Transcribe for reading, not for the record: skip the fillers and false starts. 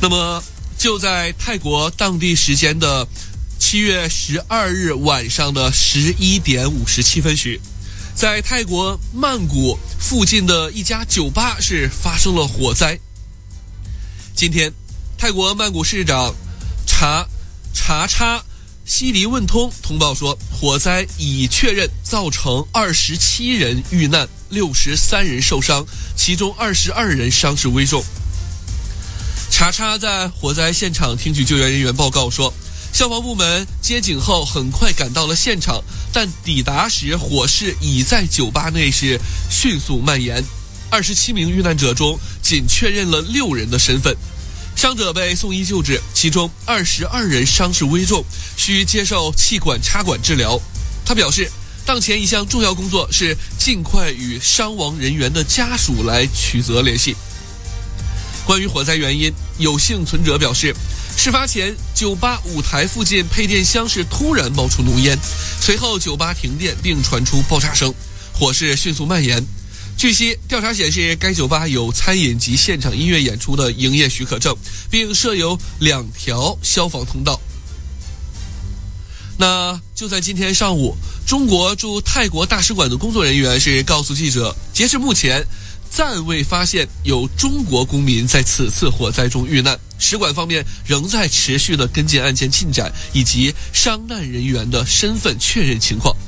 那么就在泰国当地时间的7月12日晚上的11点57分许，在泰国曼谷附近的一家酒吧是发生了火灾。今天泰国曼谷市长查西迪问通通报说，火灾已确认造成27人遇难，63人受伤，其中22人伤势危重。查在火灾现场听取救援人员报告说，消防部门接警后很快赶到了现场，但抵达时火势已在酒吧内是迅速蔓延。27名遇难者中仅确认了6人的身份，伤者被送医救治，其中22人伤势危重，需接受气管插管治疗。他表示，当前一项重要工作是尽快与伤亡人员的家属来取得联系。关于火灾原因，有幸存者表示，事发前酒吧舞台附近配电箱是突然冒出浓烟，随后酒吧停电并传出爆炸声，火势迅速蔓延。据悉，调查显示该酒吧有餐饮及现场音乐演出的营业许可证，并设有2条消防通道。那就在今天上午，中国驻泰国大使馆的工作人员是告诉记者，截至目前暂未发现有中国公民在此次火灾中遇难，使馆方面仍在持续的跟进案件进展以及伤难人员的身份确认情况。